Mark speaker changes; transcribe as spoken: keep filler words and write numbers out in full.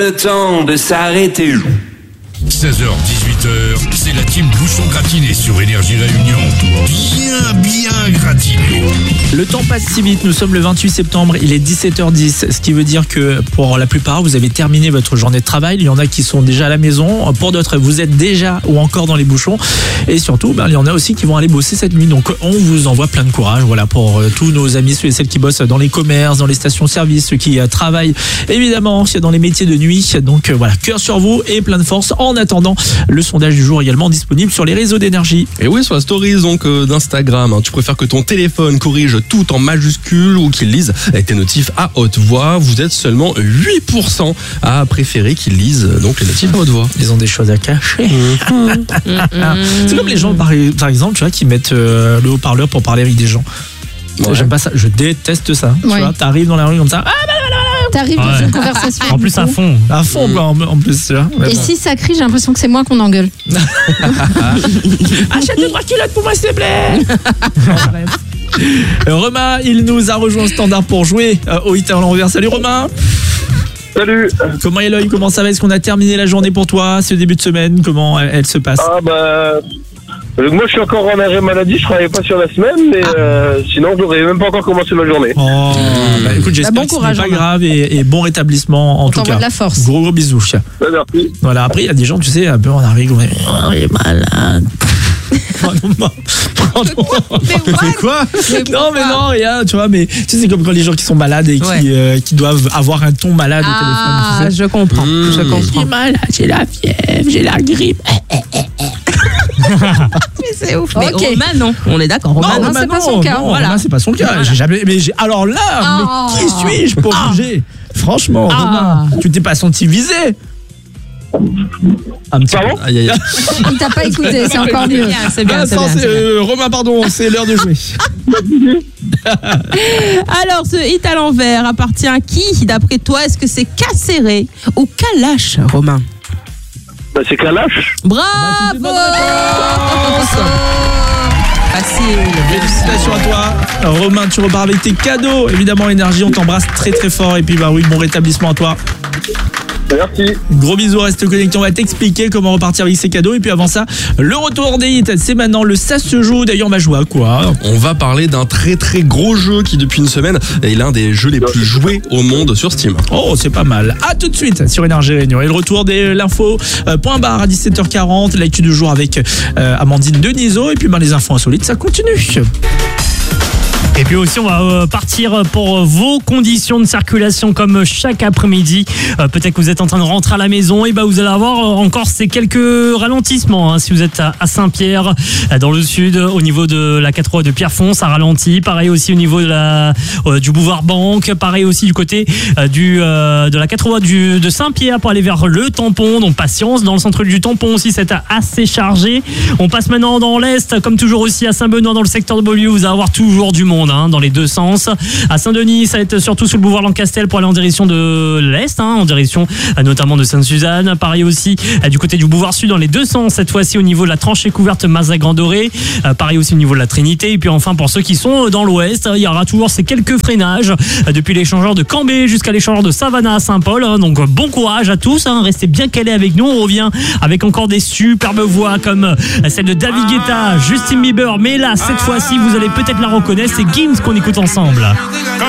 Speaker 1: Le temps de s'arrêter.
Speaker 2: seize heures dix-huit heures, c'est la team Bouchon Gratiné sur Énergie Réunion. Bien, bien gratiné.
Speaker 3: Le temps passe si vite, nous sommes le vingt-huit septembre, il est dix-sept heures dix, ce qui veut dire que pour la plupart, vous avez terminé votre journée de travail. Il y en a qui sont déjà à la maison, pour d'autres, vous êtes déjà ou encore dans les bouchons. Et surtout, ben, il y en a aussi qui vont aller bosser cette nuit. Donc on vous envoie plein de courage, voilà, pour euh, tous nos amis, ceux et celles qui bossent dans les commerces, dans les stations-service, ceux qui euh, travaillent évidemment dans les métiers de nuit. Donc euh, voilà, cœur sur vous et plein de force. En attendant, le sondage du jour également disponible sur les réseaux d'énergie.
Speaker 4: Et oui, sur la stories donc euh, d'Instagram, hein, tu préfères que ton téléphone corrige tout en majuscule ou qu'il lise tes notifs à haute voix. Vous êtes seulement huit pour cent à préférer qu'il lise donc les notifs à haute voix.
Speaker 3: Ils ont des choses à cacher. Mmh. C'est comme les gens par, par exemple, tu vois, qui mettent euh, le haut-parleur pour parler avec des gens. Ouais. J'aime pas ça, je déteste ça. Ouais. Tu vois, t'arrives dans la rue comme ça. Ah, bah,
Speaker 5: T'arrives dans ouais. une conversation.
Speaker 3: En plus à fond. À fond, mmh. quoi, en, en plus. Tu vois.
Speaker 5: Et bon. Si ça crie, j'ai l'impression que c'est moi qu'on engueule.
Speaker 3: Achète deux, trois culottes pour moi, s'il te plaît. Romain, il nous a rejoint au standard pour jouer au hit à l'envers. Salut Romain.
Speaker 6: Salut.
Speaker 3: Comment est l'œil? Comment ça va? Est-ce qu'on a terminé la journée pour toi? C'est le début de semaine. Comment elle, elle se passe?
Speaker 6: Ah bah... Moi, je suis encore en arrêt maladie, je travaille pas sur la semaine, mais ah. euh, sinon, je n'aurais même pas encore commencé ma journée.
Speaker 3: Oh, bah, écoute, j'espère bah, bon que ce n'est pas grave et, et bon rétablissement en
Speaker 5: on
Speaker 3: tout cas.
Speaker 5: De la force.
Speaker 3: Gros gros bisous.
Speaker 6: Bah, merci.
Speaker 3: Voilà, après, il y a des gens, tu sais, un peu on arrive, on est, on est malade. Pardon.
Speaker 5: Mais
Speaker 3: mais quoi mais Non, mais non, rien, tu vois, mais tu sais, c'est comme quand les gens qui sont malades et qui, ouais. euh, qui doivent avoir un ton malade
Speaker 5: ah,
Speaker 3: au téléphone. Tu
Speaker 5: sais. Je comprends, mmh. je comprends.
Speaker 3: J'ai malade, j'ai la fièvre, j'ai la grippe.
Speaker 5: Mais c'est ouf. Mais okay.
Speaker 7: Romain, non. On est d'accord.
Speaker 5: Romain, non, non, c'est non, pas son cas.
Speaker 3: Non,
Speaker 5: voilà.
Speaker 3: Romain, c'est pas son cas. Voilà. J'ai jamais. Mais j'ai, alors là, oh. mais qui suis-je pour oh. juger? Franchement, oh. Romain, tu t'es pas senti visé? Un petit
Speaker 6: pardon
Speaker 3: peu. Aïe, aïe, aïe.
Speaker 5: Il t'a pas écouté, c'est encore mieux.
Speaker 7: Bien, c'est bien, c'est
Speaker 3: Attends,
Speaker 7: bien,
Speaker 3: c'est,
Speaker 7: c'est
Speaker 3: euh,
Speaker 7: bien.
Speaker 3: Romain, pardon, c'est l'heure de jouer.
Speaker 7: Alors, ce hit à l'envers appartient à qui, d'après toi? Est-ce que c'est Casséré ou Kalash, Romain?
Speaker 6: Bah, c'est Kalash.
Speaker 7: Bravo.
Speaker 3: Bah,
Speaker 7: Facile.
Speaker 3: Félicitations à toi, Romain. Tu repars avec tes cadeaux. Évidemment, Énergie, on t'embrasse très très fort. Et puis, bah oui, bon rétablissement à toi.
Speaker 6: Merci.
Speaker 3: Gros bisous, reste connecté. On va t'expliquer comment repartir avec ces cadeaux. Et puis avant ça, le retour des hits. C'est maintenant le Ça se joue. D'ailleurs, on va jouer à quoi?
Speaker 4: On va parler d'un très très gros jeu qui, depuis une semaine, est l'un des jeux les plus joués au monde sur Steam.
Speaker 3: Oh, c'est pas mal. À tout de suite sur Énergie Réunion. Et le retour de l'info, euh, point barre à dix-sept heures quarante. L'actu du jour avec euh, Amandine Denisot. Et puis ben, les infos insolites, ça continue.
Speaker 8: Et puis aussi, on va partir pour vos conditions de circulation comme chaque après-midi. Euh, peut-être que vous êtes en train de rentrer à la maison. Et ben, vous allez avoir encore ces quelques ralentissements. Hein. Si vous êtes à Saint-Pierre, dans le sud, au niveau de la quatre voies de Pierrefonds, ça ralentit. Pareil aussi au niveau de la, euh, du boulevard Banque. Pareil aussi du côté euh, du, euh, de la quatre voies du, de Saint-Pierre pour aller vers le Tampon. Donc patience. Dans le centre du Tampon aussi, c'est assez chargé. On passe maintenant dans l'Est. Comme toujours aussi à Saint-Benoît, dans le secteur de Beaulieu, vous allez avoir toujours du monde. Hein, dans les deux sens. À Saint-Denis, ça va être surtout sous le boulevard Lancastel pour aller en direction de l'Est, hein, en direction notamment de Sainte-Suzanne. Pareil aussi du côté du boulevard Sud dans les deux sens, cette fois-ci au niveau de la tranchée couverte Mazas-Grand-Doré. Pareil aussi au niveau de la Trinité. Et puis enfin, pour ceux qui sont dans l'Ouest, il y aura toujours ces quelques freinages depuis l'échangeur de Cambé jusqu'à l'échangeur de Savannah à Saint-Paul. Donc bon courage à tous, hein, restez bien calés avec nous. On revient avec encore des superbes voix comme celle de David Guetta, Justin Bieber. Mais là, cette fois-ci, vous allez peut-être la reconnaître, c'est Gims qu'on écoute ensemble.